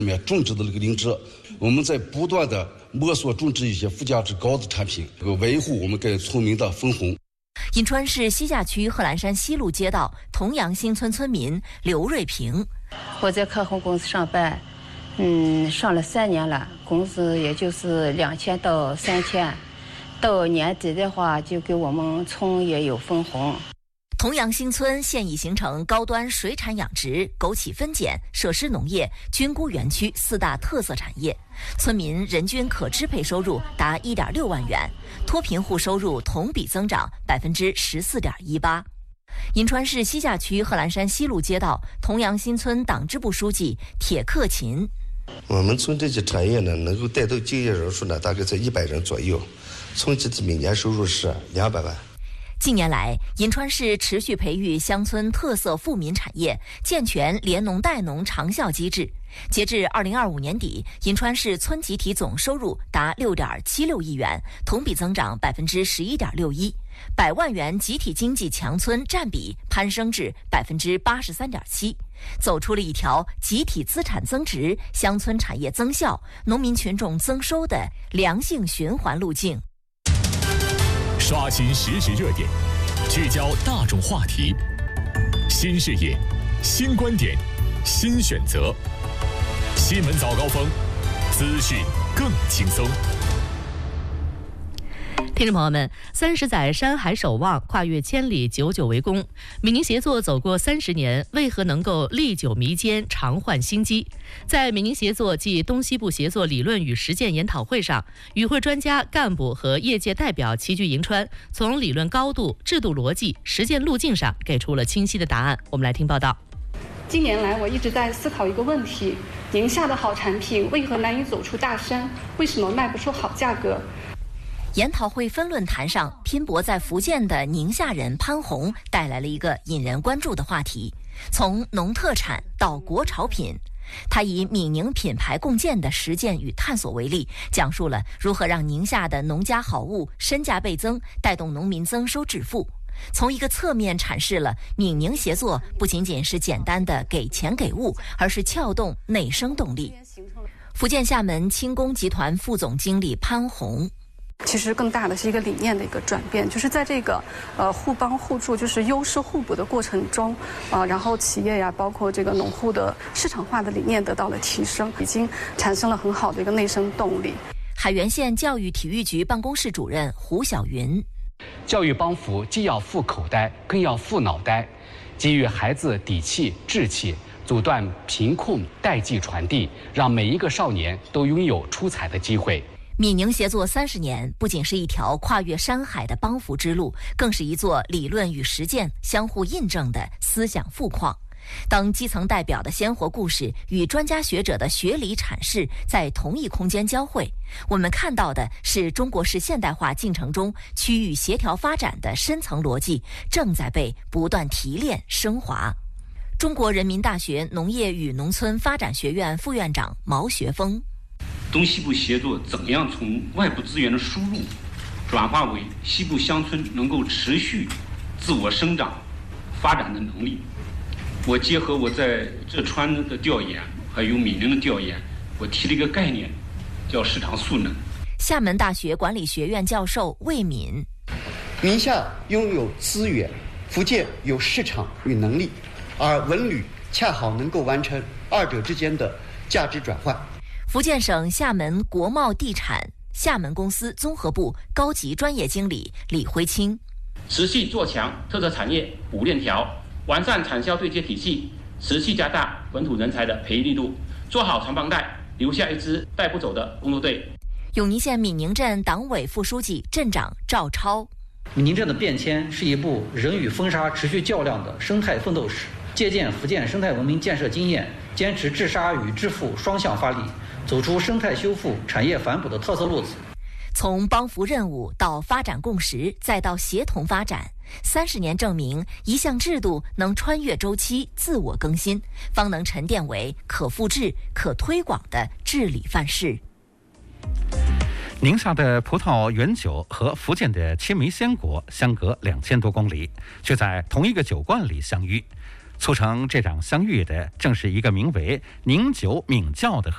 种植的那个灵芝，我们在不断的摸索种植一些附加值高的产品，维护我们跟村民的分红。 银川市西夏区贺兰山西路街道同阳新村村民刘瑞平， 我在客户公司上班，上了3年了，工资也就是2000到3000，到年底的话就给我们村也有分红。 同阳新村现已形成高端水产养殖、枸杞分拣、设施农业、菌菇园区4大特色产业，村民人均可支配收入达1.6万元，脱贫户收入同比增长14.18%。银川市西夏区贺兰山西路街道同阳新村党支部书记铁克勤， 我们村这些产业呢，能够带动就业人数呢，大概在100人左右，村集体每年收入是200万。 近年来，银川市持续培育乡村特色富民产业，健全联农带农长效机制。截至2025年底，银川市村集体总收入达6.76亿元，同比增长11.61%，100万元集体经济强村占比攀升至83.7%，走出了一条集体资产增值、乡村产业增效、农民群众增收的良性循环路径。 刷新实时热点，聚焦大众话题，新视野、新观点、新选择。新闻早高峰，资讯更轻松。 听众朋友们，30载山海守望，跨越千里，久久为功。闽宁协作走过30年，为何能够历久弥坚、常焕新机？在闽宁协作暨东西部协作理论与实践研讨会上，与会专家、干部和业界代表齐聚银川，从理论高度、制度逻辑、实践路径上给出了清晰的答案。我们来听报道。 近年来，我一直在思考一个问题：宁夏的好产品为何难以走出大山？为什么卖不出好价格？ 研讨会分论坛上，拼搏在福建的宁夏人潘红带来了一个引人关注的话题：从农特产到国潮品。他以闽宁品牌共建的实践与探索为例，讲述了如何让宁夏的农家好物身价倍增，带动农民增收致富。从一个侧面阐释了闽宁协作不仅仅是简单的给钱给物，而是撬动内生动力。福建厦门轻工集团副总经理潘红， 其实更大的是一个理念的一个转变，就是在这个互帮互助，就是优势互补的过程中，然后企业呀，包括这个农户的市场化的理念得到了提升，已经产生了很好的一个内生动力。 海源县教育体育局办公室主任胡晓云， 教育帮扶既要富口袋，更要富脑袋，给予孩子底气、志气，阻断贫困代际传递，让每一个少年都拥有出彩的机会。 闽宁协作30年，不仅是一条跨越山海的帮扶之路，更是一座理论与实践相互印证的思想富矿。当基层代表的鲜活故事与专家学者的学理阐释在同一空间交汇，我们看到的是中国式现代化进程中区域协调发展的深层逻辑正在被不断提炼升华。中国人民大学农业与农村发展学院副院长毛学峰， 东西部协作怎样从外部资源的输入转化为西部乡村能够持续自我生长发展的能力。我结合我在浙川的调研还有闽宁的调研，我提了一个概念叫市场赋能。 厦门大学管理学院教授魏敏， 宁夏拥有资源，福建有市场与能力，而文旅恰好能够完成二者之间的价值转换。 福建省厦门国贸地产厦门公司综合部高级专业经理李辉清， 持续做强特色产业补链条，完善产销对接体系，持续加大本土人才的培育力度，做好传帮带，留下一支带不走的工作队。 永宁县闽宁镇党委副书记、镇长赵超， 闽宁镇的变迁是一部人与风沙持续较量的生态奋斗史，借鉴福建生态文明建设经验，坚持治沙与治富双向发力，走出生态修复、产业反哺的特色路子。 从帮扶任务到发展共识，再到协同发展，30年证明一项制度能穿越周期自我更新，方能沉淀为可复制、可推广的治理范式。 宁夏的葡萄原酒和福建的青梅鲜果相隔2000多公里，却在同一个酒罐里相遇。促成这场相遇的，正是一个名为宁酒闽窖的